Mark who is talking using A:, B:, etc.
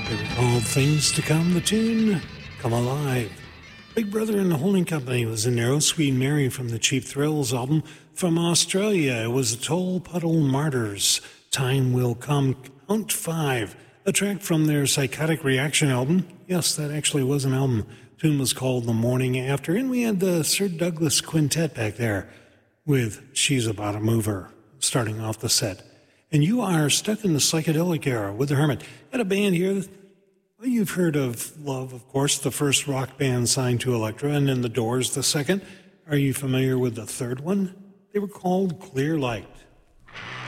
A: They were called Things to Come, the tune Come Alive. Big Brother and the Holding Company was in there. Oh, Sweet Mary from the Cheap Thrills album. From Australia, it was the Toll Puddle Martyrs. Time Will Come, Count 5. A track from their Psychotic Reaction album. Yes, that actually was an album. The tune was called The Morning After. And we had the Sir Douglas Quintet back there with She's About a Mover, starting off the set. And you are stuck in the psychedelic era with The Hermit. Got a band here. Well, you've heard of Love, of course, the first rock band signed to Elektra, and then The Doors, the second. Are you familiar with the third one? They were called Clear Light.